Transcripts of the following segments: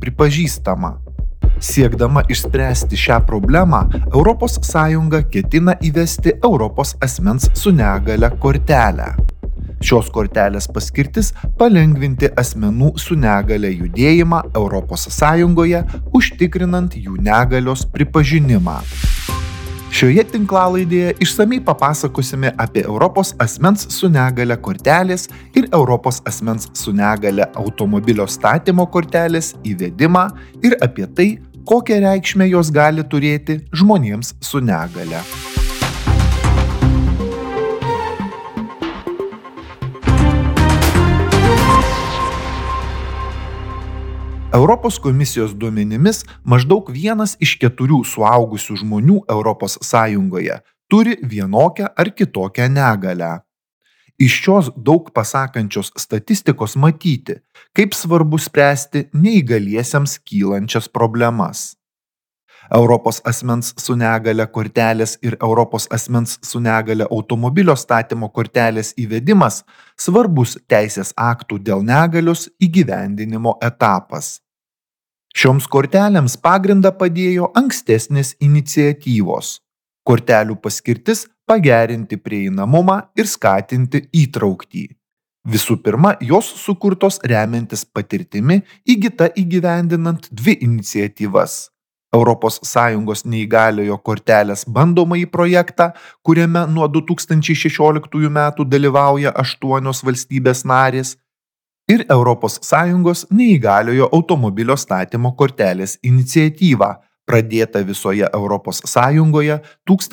pripažįstama. Siekdama išspręsti šią problemą, ES ketina įvesti Europos asmens su negale kortelę. Šios kortelės paskirtis – palengvinti asmenų su negale judėjimą ES, užtikrinant jų negalios pripažinimą. Šioje tinklalaidėje išsamiai papasakosime apie Europos asmens su negale kortelės ir Europos asmens su negale automobilio statymo kortelės įvedimą ir apie tai, kokią reikšmę jos gali turėti žmonėms su negale. Europos komisijos duomenimis maždaug 1 iš 4 suaugusių žmonių ES turi vienokią ar kitokią negalią. Iš šios daug pasakančios statistikos matyti, kaip svarbu spręsti neįgaliesiems kylančias problemas. Europos asmens su negale kortelės ir Europos asmens su negale automobilio statymo kortelės įvedimas svarbus teisės aktų dėl negalios įgyvendinimo etapas. Šioms kortelėms pagrindą padėjo ankstesnės iniciatyvos. Kortelių paskirtis – pagerinti prieinamumą ir skatinti įtrauktį. Visų pirma, jos sukurtos remiantis patirtimi įgyta įgyvendinant 2 iniciatyvas. ES neįgaliojo kortelės bandomąjį projektą, kuriame nuo 2016 metų dalyvauja 8 valstybės narės, ir ES neįgaliojo automobilio statymo kortelės iniciatyvą, pradėta visoje ES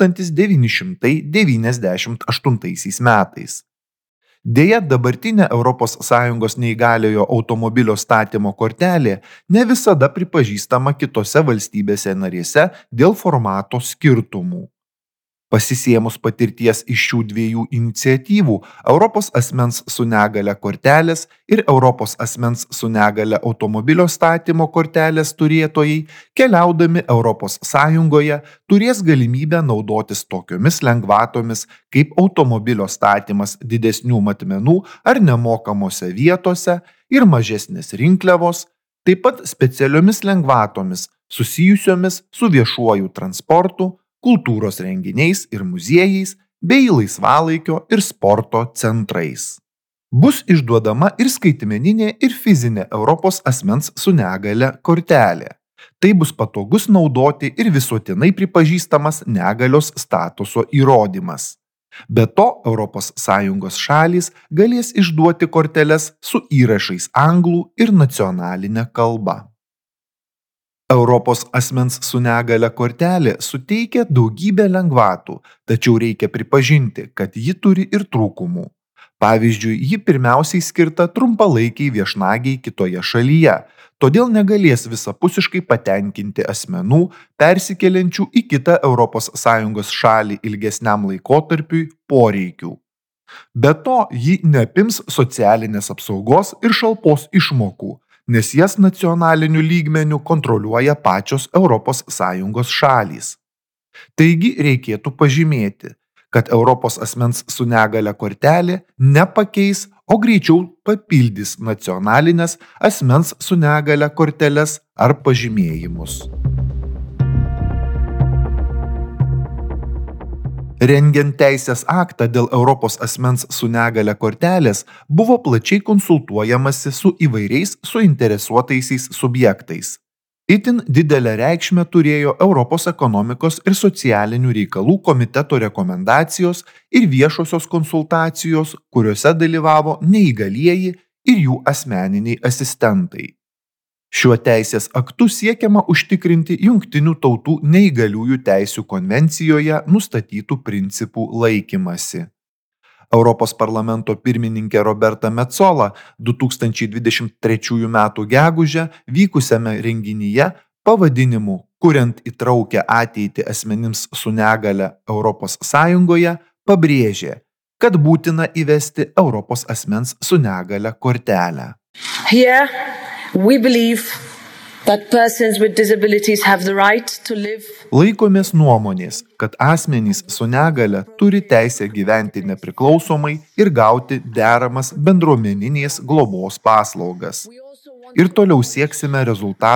1998 metais. Deja, dabartinė ES neįgaliojo automobilio statymo kortelė ne visada pripažįstama kitose valstybėse narėse dėl formato skirtumų. Pasisėmus patirties iš šių 2 iniciatyvų, Europos asmens su negale kortelės ir Europos asmens su negale automobilio statymo kortelės turėtojai, keliaudami ES, turės galimybę naudotis tokiomis lengvatomis kaip automobilio statymas didesnių matmenų ar nemokamose vietose ir mažesnės rinkliavos, taip pat specialiomis lengvatomis susijusiomis su viešuoju transportu, kultūros renginiais ir muziejais bei laisvalaikio ir sporto centrais. Bus išduodama ir skaitmeninė ir fizinė Europos asmens su negale kortelė. Tai bus patogus naudoti ir visuotinai pripažįstamas negalios statuso įrodymas. Be to, ES šalys galės išduoti korteles su įrašais anglų ir nacionaline kalba. Europos asmens su negale kortelė suteikia daugybę lengvatų, tačiau reikia pripažinti, kad ji turi ir trūkumų. Pavyzdžiui, ji pirmiausiai skirta trumpalaikiai viešnagiai kitoje šalyje, todėl negalės visapusiškai patenkinti asmenų, persikeliančių į kitą ES šalį ilgesniam laikotarpiui poreikių. Be to, ji neapims socialinės apsaugos ir šalpos išmokų, nes jas nacionaliniu lygmeniu kontroliuoja pačios ES šalys. Taigi reikėtų pažymėti, kad Europos asmens su negale kortelė nepakeis, o greičiau papildys nacionalinės asmens su negale korteles ar pažymėjimus. Rengiant teisės aktą dėl Europos asmens su negale kortelės buvo plačiai konsultuojamasi su įvairiais suinteresuotaisiais subjektais. Itin didelę reikšmę turėjo Europos ekonomikos ir socialinių reikalų komiteto rekomendacijos ir viešosios konsultacijos, kuriuose dalyvavo neįgalieji ir jų asmeniniai asistentai. Šiuo teisės aktu siekiama užtikrinti Jungtinių tautų neįgaliųjų teisių konvencijoje nustatytų principų laikymasi. Europos parlamento pirmininkė Roberta Metsola 2023 m. gegužę vykusiame renginyje pavadinimu "Kuriant įtraukią ateitį asmenims su negale Europos Sąjungoje" pabrėžė, kad būtina įvesti Europos asmens su negale kortelę. Here we believe that persons with disabilities have the right to live. Laikomės nuomonės, kad asmenys su negale turi teisę gyventi nepriklausomai ir gauti deramas bendruomeninės globos paslaugas. Ir toliau sieksime rezultatų